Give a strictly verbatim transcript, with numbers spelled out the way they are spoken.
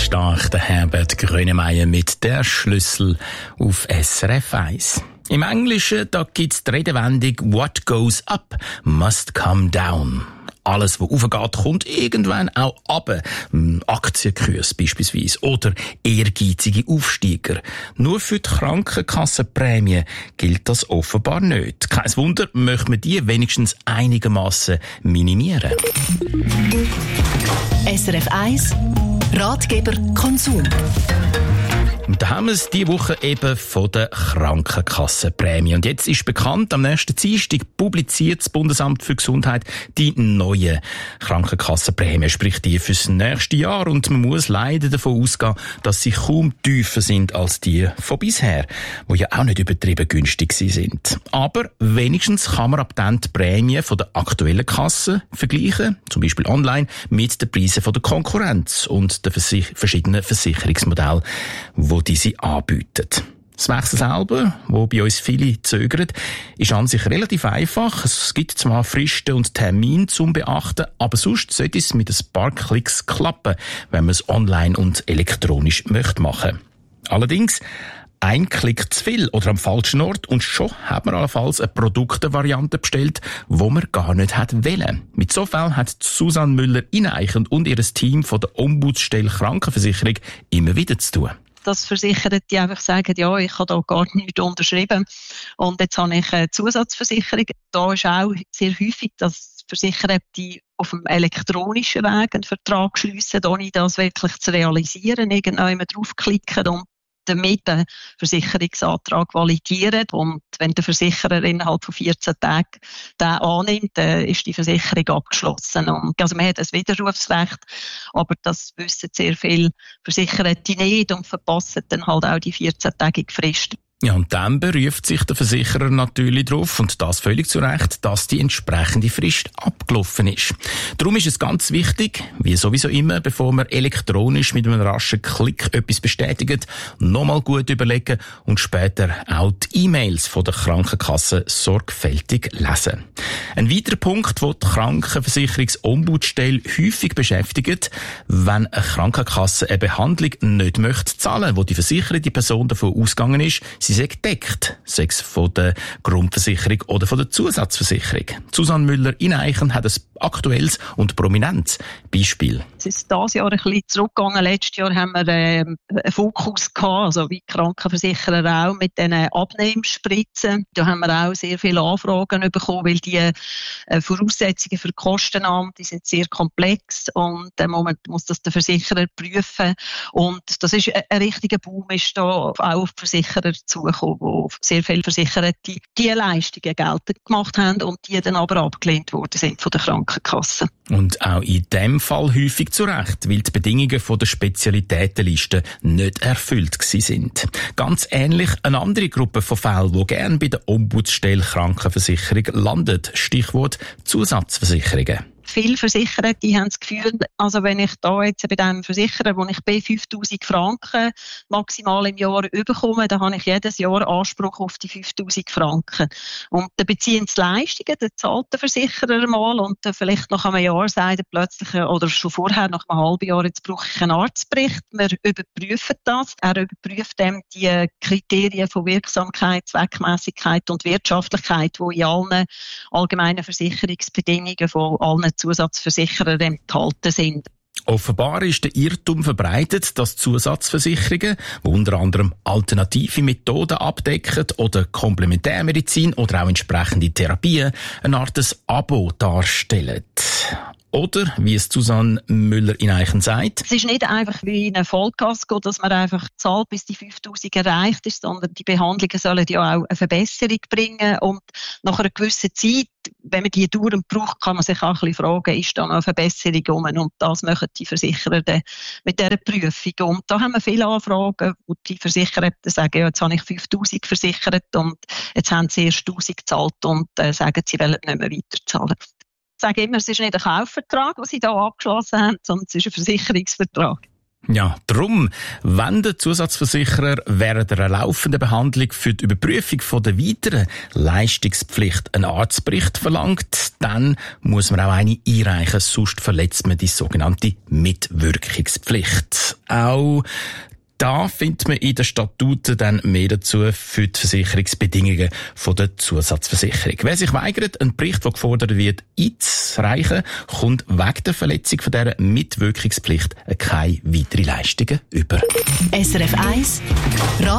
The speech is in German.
Donnerstag, der Herbert Grönemeyer mit der Schlüssel auf S R F eins. Im Englischen, da gibt's die Redewendung «What goes up must come down». Alles, was aufgeht, kommt irgendwann auch runter. Aktienkurs beispielsweise oder ehrgeizige Aufsteiger. Nur für die Krankenkassenprämie gilt das offenbar nicht. Kein Wunder, möchte man die wenigstens einigermaßen minimieren. S R F eins Ratgeber Konsum. Und da haben wir es diese Woche eben von der Krankenkassenprämie. Und jetzt ist bekannt, am nächsten Dienstag publiziert das Bundesamt für Gesundheit die neue Krankenkassenprämie, sprich die fürs nächste Jahr. Und man muss leider davon ausgehen, dass sie kaum tiefer sind als die von bisher, die ja auch nicht übertrieben günstig sind. Aber wenigstens kann man ab dann die Prämie von der aktuellen Kasse vergleichen, zum Beispiel online, mit den Preisen von der Konkurrenz und den Versich- verschiedenen Versicherungsmodellen, wo die sie anbieten. Das Wechsel selber, wo bei uns viele zögern, ist an sich relativ einfach. Es gibt zwar Fristen und Termine zum Beachten, aber sonst sollte es mit ein paar Klicks klappen, wenn man es online und elektronisch möchte machen. Allerdings, ein Klick zu viel oder am falschen Ort und schon hat man allenfalls eine Produktvariante bestellt, wo man gar nicht hat wollen. Mit so Fällen hat Susanne Müller-Ineichen und ihr Team von der Ombudsstelle Krankenversicherung immer wieder zu tun. Dass Versicherte die einfach sagen, ja, ich habe da gar nichts unterschrieben und jetzt habe ich eine Zusatzversicherung. Da ist auch sehr häufig, dass Versicherte die auf dem elektronischen Weg einen Vertrag schliessen, ohne das wirklich zu realisieren, irgendwann draufklicken und damit den Versicherungsantrag validieren. Und wenn der Versicherer innerhalb von vierzehn Tagen den annimmt, dann ist die Versicherung abgeschlossen. Und also man hat ein Widerrufsrecht, aber das wissen sehr viele Versicherte nicht und verpassen dann halt auch die vierzehn-tägige Frist. Ja, und dann beruft sich der Versicherer natürlich darauf, und das völlig zu Recht, dass die entsprechende Frist abgelaufen ist. Darum ist es ganz wichtig, wie sowieso immer, bevor man elektronisch mit einem raschen Klick etwas bestätigt, nochmal gut überlegen und später auch die E-Mails von der Krankenkasse sorgfältig lesen. Ein weiterer Punkt, den die Krankenversicherungsombudsstelle häufig beschäftigt, wenn eine Krankenkasse eine Behandlung nicht möchte zahlen, wo die versicherte Person davon ausgegangen ist, sie sei gedeckt, sei es von der Grundversicherung oder von der Zusatzversicherung. Susanne Müller-Ineichen hat ein aktuelles und prominentes Beispiel. Es ist dieses Jahr ein bisschen zurückgegangen. Letztes Jahr haben wir äh, einen Fokus gehabt, also wie die Krankenversicherer auch, mit diesen Abnehmspritzen. Da haben wir auch sehr viele Anfragen bekommen, weil die äh, Voraussetzungen für die Kostennahme, die sind sehr komplex und im Moment muss das der Versicherer prüfen. Und das ist ein, ein richtiger Boom, ist da auch auf die Versicherer zugekommen, wo sehr viele Versicherte die, die Leistungen geltend gemacht haben und die dann aber abgelehnt worden sind von der Krankenkasse. Und auch in dem Fall häufig zu Recht, weil die Bedingungen von der Spezialitätenliste nicht erfüllt gewesen sind. Ganz ähnlich eine andere Gruppe von Fällen, die gerne bei der Ombudsstelle Krankenversicherung landet. Stichwort Zusatzversicherungen. Viele Versicherer, die haben das Gefühl, also wenn ich da jetzt bei diesem Versicherer, wo ich bei fünftausend Franken maximal im Jahr überkomme, dann habe ich jedes Jahr Anspruch auf die fünftausend Franken. Und dann beziehen sie Leistungen, dann zahlt der Versicherer mal und dann vielleicht nach einem Jahr sagt er plötzlich, oder schon vorher, nach einem halben Jahr, jetzt brauche ich einen Arztbericht. Wir überprüfen das. Er überprüft dann die Kriterien von Wirksamkeit, Zweckmässigkeit und Wirtschaftlichkeit, die in allen allgemeinen Versicherungsbedingungen von allen Zusatzversicherer enthalten sind. Offenbar ist der Irrtum verbreitet, dass Zusatzversicherungen, die unter anderem alternative Methoden abdecken oder Komplementärmedizin oder auch entsprechende Therapien, eine Art des Abo darstellen. Oder, wie es Susanne Müller-Ineichen sagt, es ist nicht einfach wie in einem Vollkasko, dass man einfach zahlt, bis die fünftausend erreicht ist, sondern die Behandlungen sollen ja auch eine Verbesserung bringen. Und nach einer gewissen Zeit, wenn man die dauernd braucht, kann man sich auch ein bisschen fragen, ist da noch eine Verbesserung rum? Und das machen die Versicherer dann mit dieser Prüfung. Und da haben wir viele Anfragen, wo die Versicherer sagen, ja, jetzt habe ich fünftausend versichert und jetzt haben sie erst tausend gezahlt und äh, sagen, sie wollen nicht mehr weiterzahlen. Ich sage immer, es ist nicht ein Kaufvertrag, den sie hier abgeschlossen haben, sondern es ist ein Versicherungsvertrag. Ja, darum, wenn der Zusatzversicherer während einer laufenden Behandlung für die Überprüfung von der weiteren Leistungspflicht einen Arztbericht verlangt, dann muss man auch eine einreichen, sonst verletzt man die sogenannte Mitwirkungspflicht. Auch da findet man in den Statuten dann mehr dazu für die Versicherungsbedingungen von der Zusatzversicherung. Wer sich weigert, einen Bericht, der gefordert wird, einzureichen, kommt wegen der Verletzung von dieser Mitwirkungspflicht keine weiteren Leistungen über. S R F eins